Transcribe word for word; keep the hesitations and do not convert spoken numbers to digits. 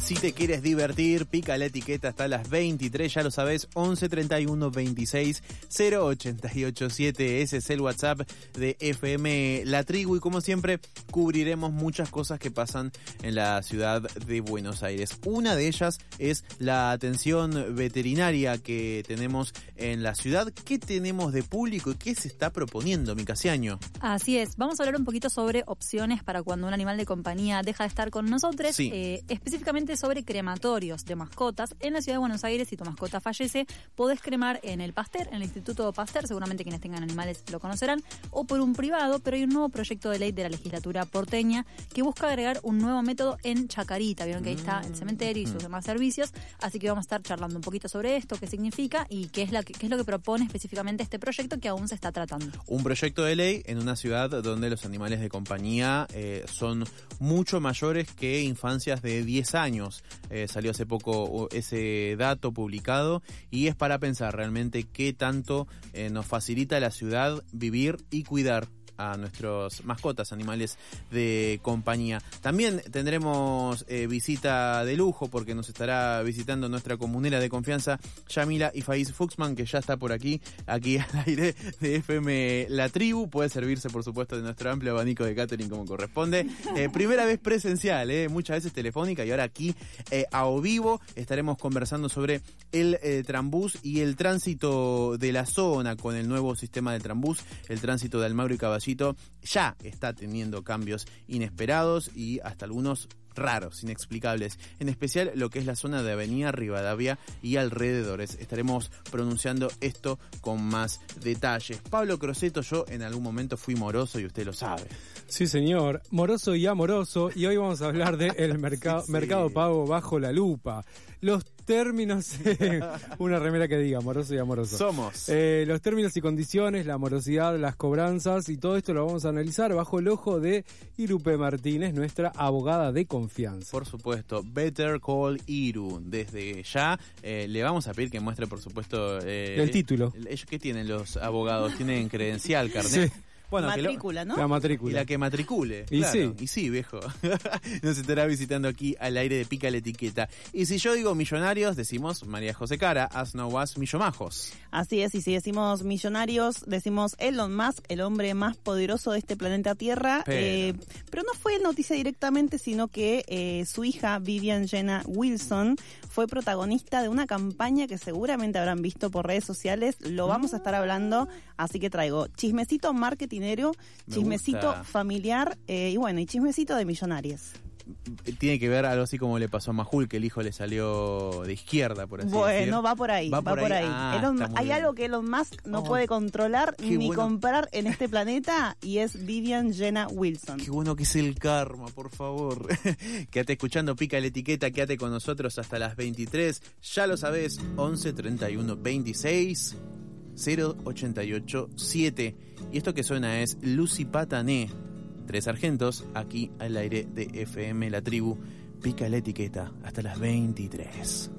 Si te quieres divertir, pica la etiqueta hasta las veintitrés, ya lo sabes, once treinta y uno veintiséis cero ochenta y ocho siete. Ese es el WhatsApp de F M La Tribu y como siempre cubriremos muchas cosas que pasan en la ciudad de Buenos Aires. Una de ellas es la atención veterinaria que tenemos en la ciudad. ¿Qué tenemos de público y qué se está proponiendo, Mica Ciaño? Así es, vamos a hablar un poquito sobre opciones para cuando un animal de compañía deja de estar con nosotros, Sí. eh, específicamente sobre crematorios de mascotas. En la ciudad de Buenos Aires, si tu mascota fallece, podés cremar en el Pasteur, en el Instituto Pasteur, seguramente quienes tengan animales lo conocerán, o por un privado, pero hay un nuevo proyecto de ley de la legislatura porteña que busca agregar un nuevo método en Chacarita. Vieron que ahí está el cementerio y sus demás servicios, así que vamos a estar charlando un poquito sobre esto, qué significa y qué es, la que, qué es lo que propone específicamente este proyecto que aún se está tratando. Un proyecto de ley en una ciudad donde los animales de compañía eh, son mucho mayores que infancias de diez años. Eh, salió hace poco ese dato publicado y es para pensar realmente qué tanto eh, nos facilita la ciudad vivir y cuidar a nuestros mascotas, animales de compañía. También tendremos eh, visita de lujo porque nos estará visitando nuestra comunera de confianza, Yamila Ifaiz Fuxman, que ya está por aquí, aquí al aire de F M La Tribu. Puede servirse, por supuesto, de nuestro amplio abanico de catering como corresponde. Eh, primera vez presencial, eh, muchas veces telefónica y ahora aquí eh, a o vivo estaremos conversando sobre el eh, Trambús y el tránsito de la zona con el nuevo sistema de Trambús, el tránsito de Almagro y Caballito ya está teniendo cambios inesperados y hasta algunos raros, inexplicables, en especial lo que es la zona de Avenida Rivadavia y alrededores. Estaremos pronunciando esto con más detalles. Pablo Crosetto, yo en algún momento fui moroso y usted lo sabe. Sí, señor, moroso y amoroso, y hoy vamos a hablar de el mercado, sí, sí. mercado pago bajo la lupa. Los términos, eh, una remera que diga moroso y amoroso. Somos. Eh, los términos y condiciones, la morosidad, las cobranzas y todo esto lo vamos a analizar bajo el ojo de Irupe Martínez, nuestra abogada de confianza. Por supuesto, Better Call Iru. Desde ya eh, le vamos a pedir que muestre, por supuesto, eh, el título. ¿Ellos qué tienen los abogados? ¿Tienen credencial, carnet? Sí. Bueno, matrícula, que lo, ¿no? La matrícula. Y la que matricule. Y claro. sí. Y sí, viejo. Nos estará visitando aquí al aire de Pica la Etiqueta. Y si yo digo millonarios, decimos María José Cara, as no was millomajos. Así es, y si decimos millonarios, decimos Elon Musk, el hombre más poderoso de este planeta Tierra. Pero, eh, pero no fue noticia directamente, sino que eh, su hija, Vivian Jenna Wilson, fue protagonista de una campaña que seguramente habrán visto por redes sociales. Lo vamos a estar hablando, así que traigo chismecito marketing, chismecito familiar eh, y bueno, y chismecito de millonarios. Tiene que ver algo así como le pasó a Majul, que el hijo le salió de izquierda, por así bueno, decir. Bueno, va por ahí, va, va por, por ahí. ahí. Ah, Elon, hay bien. algo que Elon Musk no oh, puede controlar ni bueno. comprar en este planeta y es Vivian Jenna Wilson. Qué bueno que es el karma, por favor. Quédate escuchando Pica la Etiqueta, quédate con nosotros hasta las veintitrés. Ya lo sabés, once treinta y uno veintiséis cero ochenta y ocho siete. Y esto que suena es Lucy Patané, Tres Sargentos, aquí al aire de F M La Tribu. Pica la Etiqueta hasta las veintitrés.